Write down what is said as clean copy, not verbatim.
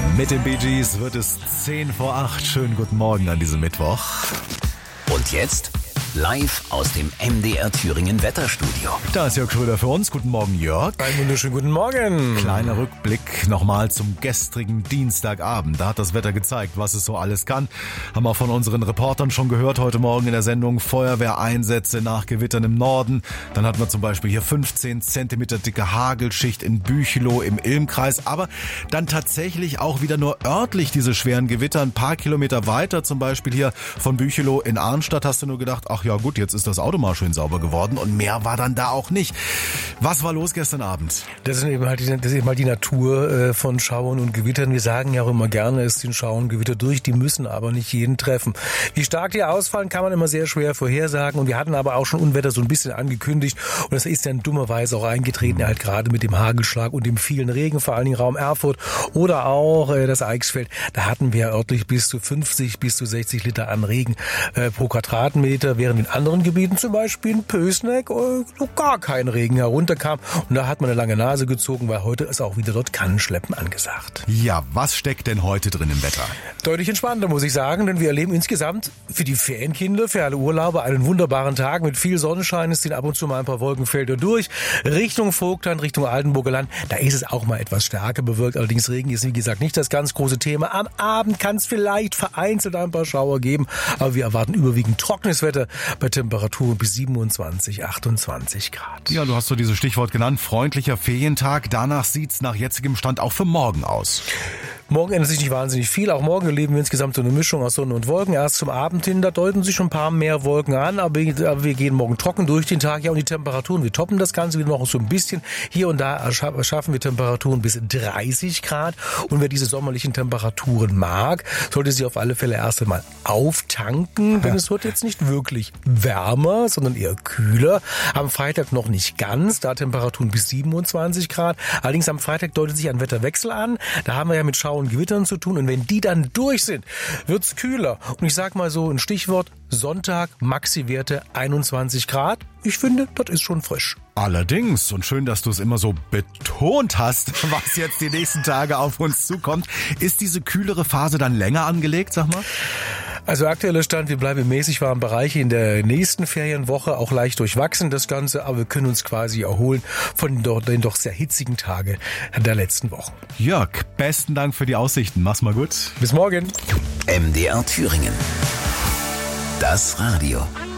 Mit den Bee Gees wird es 7:50. Schönen guten Morgen an diesem Mittwoch. Und jetzt live aus dem MDR Thüringen Wetterstudio. Da ist Jörg Schröder für uns. Guten Morgen, Jörg. Einen wunderschönen guten Morgen. Kleiner Rückblick nochmal zum gestrigen Dienstagabend. Da hat das Wetter gezeigt, was es so alles kann. Haben wir von unseren Reportern schon gehört heute Morgen in der Sendung. Feuerwehreinsätze nach Gewittern im Norden. Dann hatten wir zum Beispiel hier 15 Zentimeter dicke Hagelschicht in Büchelow im Ilmkreis. Aber dann tatsächlich auch wieder nur örtlich diese schweren Gewitter. Ein paar Kilometer weiter, zum Beispiel hier von Büchelow in Arnstadt, hast du nur gedacht, ach ja gut, jetzt ist das Auto mal schön sauber geworden und mehr war dann da auch nicht. Was war los gestern Abend? Das ist eben halt die Natur von Schauern und Gewittern. Wir sagen ja auch immer gerne, es sind Schauer und Gewitter durch, die müssen aber nicht jeden treffen. Wie stark die ausfallen, kann man immer sehr schwer vorhersagen und wir hatten aber auch schon Unwetter so ein bisschen angekündigt und das ist dann dummerweise auch eingetreten, halt gerade mit dem Hagelschlag und dem vielen Regen, vor allen Dingen Raum Erfurt oder auch das Eichsfeld. Da hatten wir örtlich bis zu 50 bis zu 60 Liter an Regen pro Quadratmeter, während in anderen Gebieten, zum Beispiel in Pößneck, noch gar kein Regen herunterkam. Und da hat man eine lange Nase gezogen, weil heute ist auch wieder dort Kannenschleppen angesagt. Ja, was steckt denn heute drin im Wetter? Deutlich entspannter, muss ich sagen, denn wir erleben insgesamt für die Ferienkinder, für alle Urlauber einen wunderbaren Tag mit viel Sonnenschein. Es ziehen ab und zu mal ein paar Wolkenfelder durch. Richtung Vogtland, Richtung Altenburger Land, da ist es auch mal etwas stärker bewölkt. Allerdings Regen ist, wie gesagt, nicht das ganz große Thema. Am Abend kann es vielleicht vereinzelt ein paar Schauer geben, aber wir erwarten überwiegend trockenes Wetter bei Temperaturen bis 27, 28 Grad. Ja, du hast so dieses Stichwort genannt, freundlicher Ferientag. Danach sieht's nach jetzigem Stand auch für morgen aus. Morgen ändert sich nicht wahnsinnig viel. Auch morgen erleben wir insgesamt so eine Mischung aus Sonne und Wolken. Erst zum Abend hin, da deuten sich schon ein paar mehr Wolken an, aber wir gehen morgen trocken durch den Tag. Ja, und die Temperaturen, wir toppen das Ganze wieder noch so ein bisschen. Hier und da erschaffen wir Temperaturen bis 30 Grad. Und wer diese sommerlichen Temperaturen mag, sollte sie auf alle Fälle erst einmal auftanken, denn es wird jetzt nicht wirklich wärmer, sondern eher kühler. Am Freitag noch nicht ganz, da Temperaturen bis 27 Grad. Allerdings am Freitag deutet sich ein Wetterwechsel an. Da haben wir ja mit Schauern und Gewittern zu tun und wenn die dann durch sind, wird's kühler. Und ich sag mal so ein Stichwort, Sonntag, Maxi-Werte 21 Grad. Ich finde, das ist schon frisch. Allerdings, und schön, dass du es immer so betont hast, was jetzt die nächsten Tage auf uns zukommt. Ist diese kühlere Phase dann länger angelegt, sag mal? Also aktueller Stand, wir bleiben im mäßig warmen Bereich in der nächsten Ferienwoche, auch leicht durchwachsen das Ganze, aber wir können uns quasi erholen von den doch sehr hitzigen Tagen der letzten Wochen. Jörg, besten Dank für die Aussichten. Mach's mal gut. Bis morgen. MDR Thüringen. Das Radio.